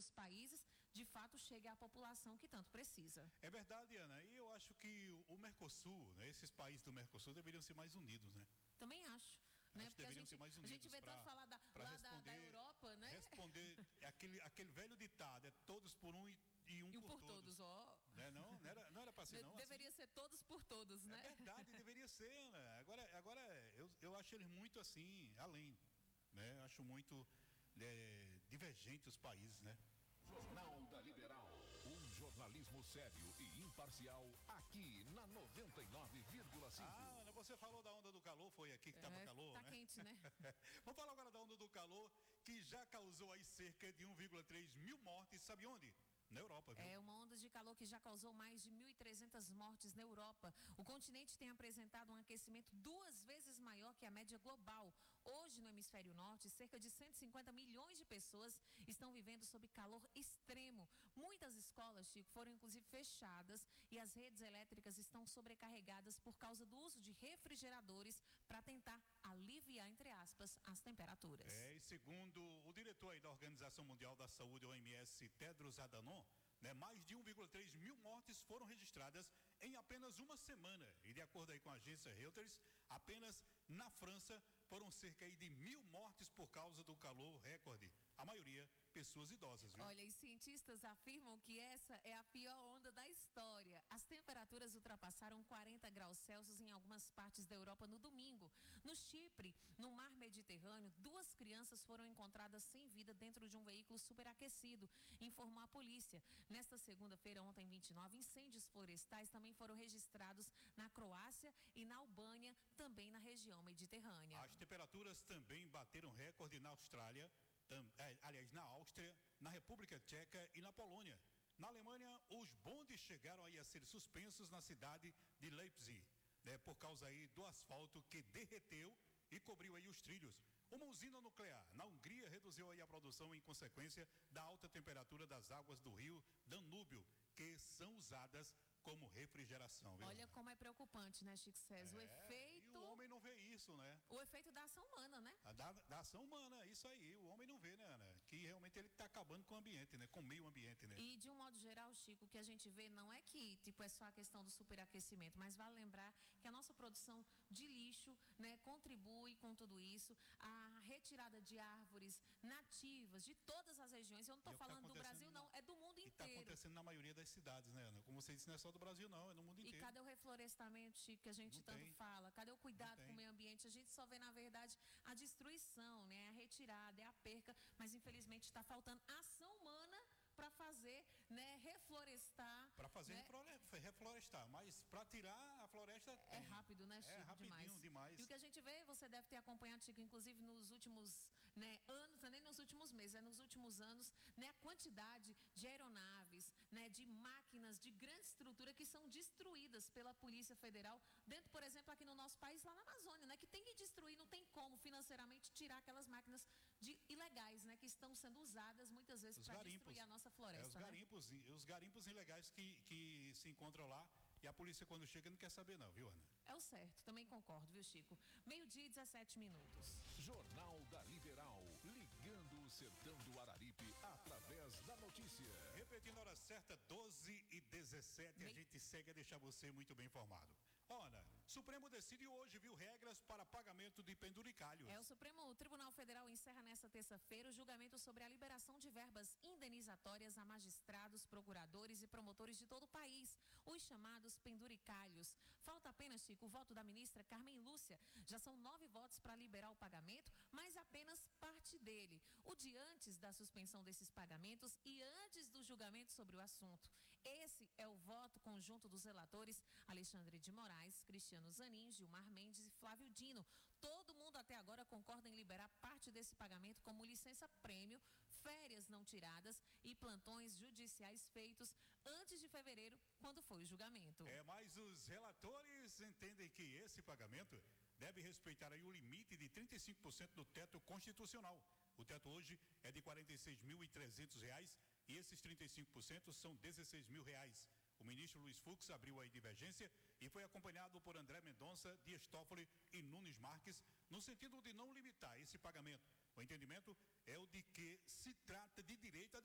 dos países, de fato chegue à população que tanto precisa. É verdade, Ana, e eu acho que o Mercosul, né, esses países do Mercosul deveriam ser mais unidos, né? Também acho. Né? Porque a gente vê tanto falar da Europa, né? Responder aquele velho ditado, é todos por um e um por todos. Ó. Né? Não era para ser, não. Deveria ser todos por todos, né? É verdade, deveria ser, né? Agora eu acho eles muito assim, além, né? Acho muito divergente os países, né? Jornal da Liberal, um jornalismo sério e imparcial aqui na 99,5. Ah, Ana, você falou da onda do calor, foi aqui que estava calor, tá né? Quente, né? Vamos falar agora da onda do calor, que já causou aí cerca de 1,3 mil mortes, sabe onde? Na Europa, viu? É uma onda de calor que já causou mais de 1.300 mortes na Europa. O continente tem apresentado um aquecimento 2 vezes maior que a média global. Hoje, no hemisfério norte, cerca de 150 milhões de pessoas estão vivendo sob calor extremo. Muitas escolas, Chico, foram inclusive fechadas e as redes elétricas estão sobrecarregadas por causa do uso de refrigeradores para tentar aliviar, entre aspas, as temperaturas. E segundo o diretor aí da Organização Mundial da Saúde, OMS, Tedros Adhanom, mais de 1,3 mil mortes foram registradas em apenas uma semana. E de acordo aí com a agência Reuters, apenas na França foram cerca aí de 1.000 mortes por causa do calor recorde. A maioria pessoas idosas, viu? Olha, e cientistas afirmam que essa é a pior onda da história. As temperaturas ultrapassaram 40 graus Celsius em algumas partes da Europa no domingo. No Chipre, no mar Mediterrâneo, 2 crianças foram encontradas sem vida dentro de um veículo superaquecido, informou a polícia. Nesta segunda-feira, ontem 29, incêndios florestais também foram registrados na Croácia e na Albânia, também na região mediterrânea. As temperaturas também bateram recorde na Austrália, na Áustria, na República Tcheca e na Polônia. Na Alemanha, os bondes chegaram aí a ser suspensos na cidade de Leipzig, por causa aí do asfalto que derreteu e cobriu aí os trilhos. Uma usina nuclear na Hungria reduziu aí a produção em consequência da alta temperatura das águas do rio Danúbio, que são usadas como refrigeração, viu? Olha como é preocupante, né, Chico César? O efeito... E o homem não vê isso, né? O efeito da ação humana, né? Da ação humana, isso aí. O homem não vê, né, Ana? Que realmente ele está acabando com o ambiente, né? Com o meio ambiente, né? E de um modo geral, Chico, o que a gente vê não é que, é só a questão do superaquecimento, mas vale lembrar que a nossa produção de lixo, né, contribui com tudo isso. A retirada de árvores nativas de todas as regiões. Eu não estou falando do Brasil, não. É do mundo inteiro. E está acontecendo na maioria das cidades, né, Ana? Como você disse, não é só do Brasil, não, é no mundo inteiro. E cadê o reflorestamento, Chico, que a gente tanto fala? Cadê o cuidado com o meio ambiente? A gente só vê, na verdade, a destruição, né? A retirada, a perca, mas infelizmente está faltando ação humana para fazer, né, reflorestar. Para fazer, né, reflorestar, mas para tirar a floresta é rápido, né, Chico? É rapidinho demais. E o que a gente vê, você deve ter acompanhado, Chico, inclusive nos últimos, né, anos, nem nos últimos meses, nos últimos anos, né, a quantidade de aeronaves, né, de máquinas de grande estrutura que são destruídas pela Polícia Federal, dentro, por exemplo, aqui no nosso país, lá na Amazônia, né, que tem que destruir, não tem como financeiramente tirar aquelas máquinas ilegais, né, que estão sendo usadas muitas vezes para destruir a nossa floresta. Os garimpos ilegais que se encontram lá, e a polícia, quando chega, não quer saber não, viu, Ana? É o certo, também concordo, viu, Chico? 12:17. Jornal da Liberal, ligando o sertão do Araripe através da notícia. Repetindo a hora certa, 12:17, a gente segue a deixar você muito bem informado. Ora, Supremo decide hoje, viu, regras para pagamento de penduricalhos. O Supremo Tribunal Federal encerra nesta terça-feira o julgamento sobre a liberação de verbas indenizatórias a magistrados, procuradores e promotores de todo o país, os chamados penduricalhos. Falta apenas, Chico, o voto da ministra Carmen Lúcia. Já são 9 votos para liberar o pagamento, mas apenas parte dele. O de antes da suspensão desses pagamentos e antes do julgamento sobre o assunto. Esse é o voto conjunto dos relatores Alexandre de Moraes, Cristiano Zanin, Gilmar Mendes e Flávio Dino. Todo mundo até agora concorda em liberar parte desse pagamento como licença-prêmio, férias não tiradas e plantões judiciais feitos antes de fevereiro, quando foi o julgamento. Mas os relatores entendem que esse pagamento deve respeitar aí o limite de 35% do teto constitucional. O teto hoje é de R$ 46.300 e esses 35% são R$ 16.000. O ministro Luiz Fux abriu a divergência e foi acompanhado por André Mendonça, Dias Toffoli e Nunes Marques, no sentido de não limitar esse pagamento. O entendimento é o de que se trata de direito